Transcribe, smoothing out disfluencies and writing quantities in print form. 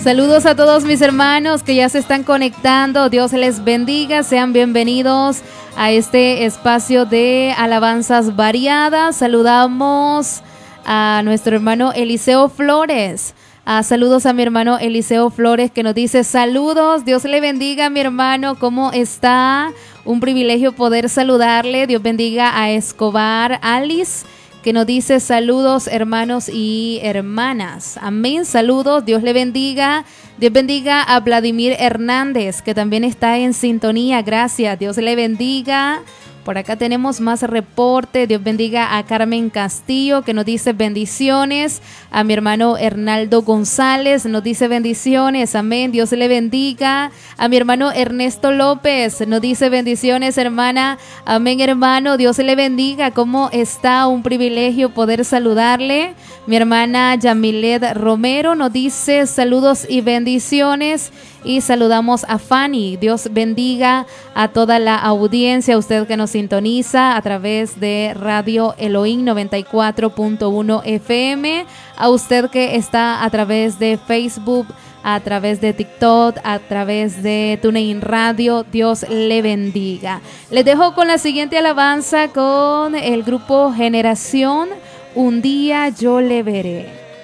Saludos a todos mis hermanos que ya se están conectando. Dios les bendiga. Sean bienvenidos a este espacio de alabanzas variadas. Saludamos a nuestro hermano Eliseo Flores. Saludos a mi hermano Eliseo Flores que nos dice saludos. Dios le bendiga, mi hermano. ¿Cómo está? Un privilegio poder saludarle. Dios bendiga a Escobar Alice, que nos dice saludos hermanos y hermanas. Amén, saludos, Dios le bendiga. Dios bendiga a Vladimir Hernández, que también está en sintonía. Gracias, Dios le bendiga. Por acá tenemos más reporte. Dios bendiga a Carmen Castillo, que nos dice bendiciones. A mi hermano Hernaldo González nos dice bendiciones. Amén. Dios le bendiga. A mi hermano Ernesto López nos dice bendiciones, hermana. Amén, hermano. Dios le bendiga. ¿Cómo está? Un privilegio poder saludarle. Mi hermana Yamilet Romero nos dice saludos y bendiciones. Y saludamos a Fanny. Dios bendiga a toda la audiencia, a usted que nos sintoniza a través de Radio Elohim 94.1 FM, a usted que está a través de Facebook, a través de TikTok, a través de TuneIn Radio. Dios le bendiga. Les dejo con la siguiente alabanza con el grupo Generación. Un día yo le veré.